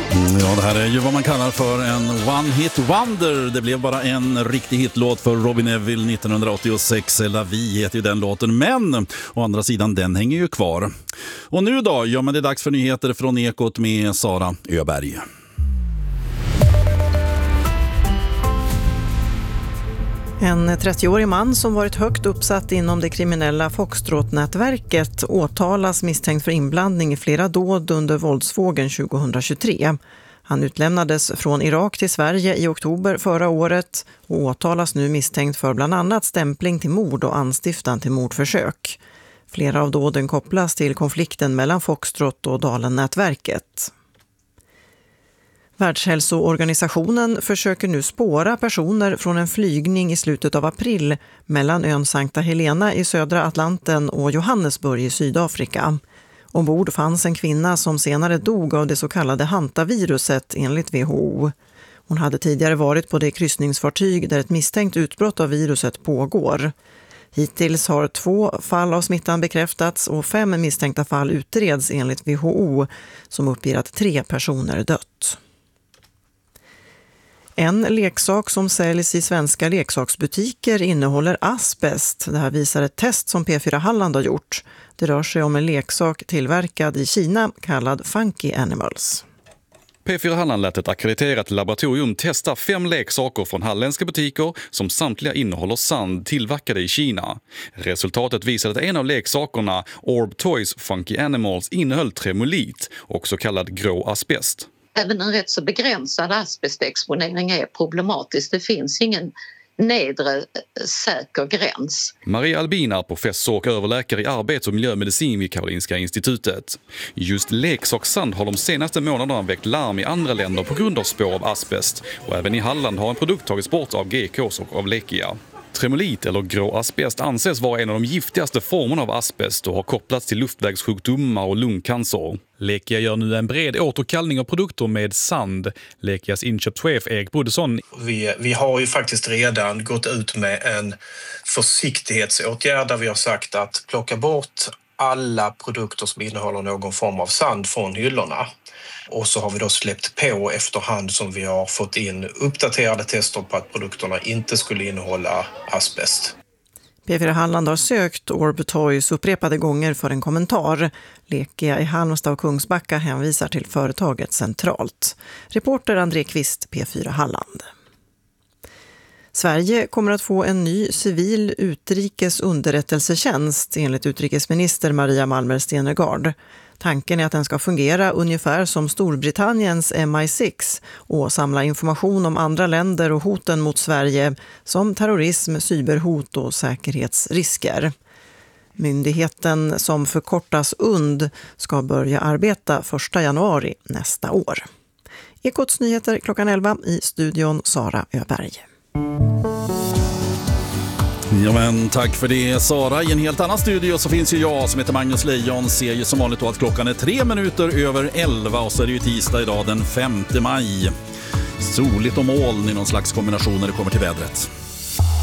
Ja, det här är ju vad man kallar för en one-hit wonder. Det blev bara en riktig hitlåt för Robbie Nevil 1986. La Vie heter ju den låten, men å andra sidan, den hänger ju kvar. Och nu då, ja men det är dags för nyheter från Ekot med Sara Öberg. En 30-årig man som varit högt uppsatt inom det kriminella Foxtrot-nätverket åtalas misstänkt för inblandning i flera dåd under våldsvågen 2023. Han utlämnades från Irak till Sverige i oktober förra året och åtalas nu misstänkt för bland annat stämpling till mord och anstiftan till mordförsök. Flera av dåden kopplas till konflikten mellan Foxtrot och Dalen-nätverket. Världshälsoorganisationen försöker nu spåra personer från en flygning i slutet av april mellan ön Sankta Helena i södra Atlanten och Johannesburg i Sydafrika. Ombord fanns en kvinna som senare dog av det så kallade hantaviruset enligt WHO. Hon hade tidigare varit på det kryssningsfartyg där ett misstänkt utbrott av viruset pågår. Hittills har 2 fall av smittan bekräftats och 5 misstänkta fall utreds enligt WHO som uppger att 3 personer dött. En leksak som säljs i svenska leksaksbutiker innehåller asbest. Det här visar ett test som P4 Halland har gjort. Det rör sig om en leksak tillverkad i Kina kallad Funky Animals. P4 Halland lät ett akkrediterat laboratorium testa 5 leksaker från halländska butiker som samtliga innehåller sand tillverkade i Kina. Resultatet visade att en av leksakerna, Orb Toys Funky Animals, innehöll tremolit och så kallad grå asbest. Även en rätt så begränsad asbestexponering är problematisk. Det finns ingen nedre säker gräns. Maria Albin är professor och överläkare i arbets- och miljömedicin vid Karolinska institutet. Just leksakssand har de senaste månaderna väckt larm i andra länder på grund av spår av asbest. Och även i Halland har en produkt tagits bort av GKs och av Lekia. Tremolit eller grå asbest anses vara en av de giftigaste formerna av asbest och har kopplats till luftvägssjukdomar och lungcancer. Lekia gör nu en bred återkallning av produkter med sand. Lekias inköpschef Erik Bodesson. Vi har ju faktiskt redan gått ut med en försiktighetsåtgärd där vi har sagt att plocka bort alla produkter som innehåller någon form av sand från hyllorna. Och så har vi då släppt på efterhand som vi har fått in uppdaterade tester på att produkterna inte skulle innehålla asbest. P4 Halland har sökt Orb Toys upprepade gånger för en kommentar. Lekia i Halmstad och Kungsbacka hänvisar till företaget centralt. Reporter André Kvist, P4 Halland. Sverige kommer att få en ny civil utrikes underrättelsetjänst enligt utrikesminister Maria Malmer Stenergard. Tanken är att den ska fungera ungefär som Storbritanniens MI6 och samla information om andra länder och hoten mot Sverige som terrorism, cyberhot och säkerhetsrisker. Myndigheten som förkortas UND ska börja arbeta 1 januari nästa år. Ekots nyheter klockan 11 i studion Sara Öberg. Ja men tack för det Sara. I en helt annan studio så finns ju jag som heter Magnus Lejon. Ser ju som vanligt då att klockan är 3 minuter över 11 och så är det ju tisdag idag den 5 maj. Soligt och moln i någon slags kombination när det kommer till vädret.